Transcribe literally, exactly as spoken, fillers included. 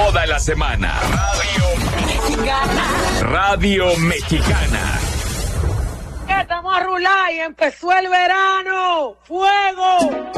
toda la semana. Radio Mexicana. Radio Mexicana. Estamos a rular y empezó el verano. ¡Fuego!